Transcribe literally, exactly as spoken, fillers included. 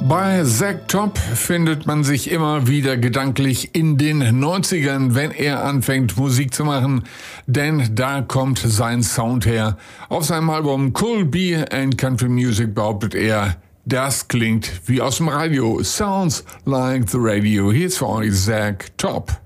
Bei Zack Top findet man sich immer wieder gedanklich in den neunzigern, wenn er anfängt Musik zu machen, denn da kommt sein Sound her. Auf seinem Album Cool Beer and Country Music behauptet er, das klingt wie aus dem Radio. Sounds like the radio. Hier ist für euch Zack Top.